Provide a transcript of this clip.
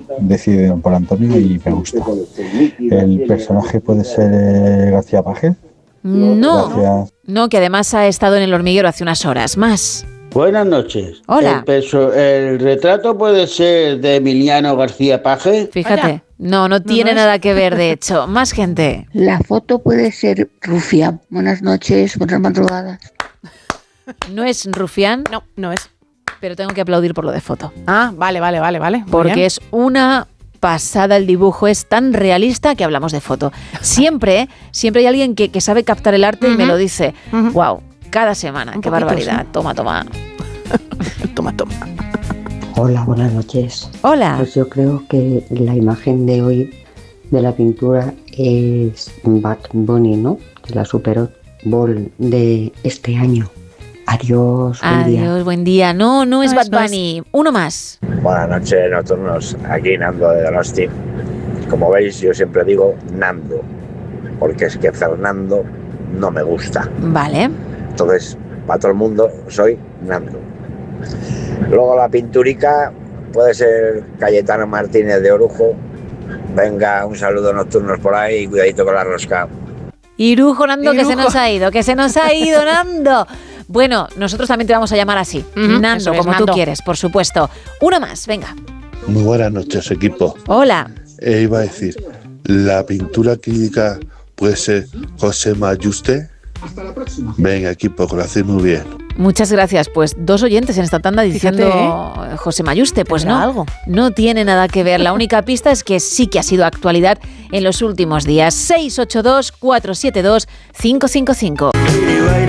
decidido por Antonio y me gusta. ¿El personaje puede ser García Paje? No, Gracias. no, que además ha estado en El Hormiguero hace unas horas más. Buenas noches. Hola. ¿El retrato puede ser de Emiliano García Paje? Fíjate, Vaya. no tiene nada que ver, de hecho. Más gente. La foto puede ser Rufián. Buenas noches, buenas madrugadas. No es Rufián, No, no es. pero tengo que aplaudir por lo de foto. Ah, vale. Muy Porque bien. es una pasada el dibujo, es tan realista que hablamos de foto. Siempre hay alguien que sabe captar el arte y me lo dice. Ujú. Wow, cada semana, Un qué poquito, barbaridad. sí. Toma. Toma. Hola, buenas noches. Hola. Pues yo creo que la imagen de hoy de la pintura es Bad Bunny, ¿no? De la Super Bowl de este año. Adiós, buen día. Adiós, buen día. No es No Bad es, no es. Bunny. Uno más. Buenas noches, nocturnos. Aquí Nando de Donosti. Como veis, yo siempre digo Nando, porque es que Fernando no me gusta. Vale. Entonces, para todo el mundo, soy Nando. Luego la pinturica puede ser Cayetano Martínez de Orujo. Venga, un saludo nocturnos por ahí y cuidadito con la rosca. Irujo, Nando, que se Irujo. nos ha ido, Nando. Bueno, nosotros también te vamos a llamar así. Ujú, Nando, eso es, como tú Nando. quieres, por supuesto. Uno más, venga. Muy buenas noches, equipo. Hola. Iba a decir, la pintura clínica puede ser José Mayuste. Venga, equipo, que lo hacéis muy bien. Muchas gracias. Pues 2 oyentes en esta tanda diciendo Fíjate, José Mayuste. Pues ¿Tendrá no, algo? no tiene nada que ver. La única pista es que sí que ha sido actualidad en los últimos días. 682-472-555.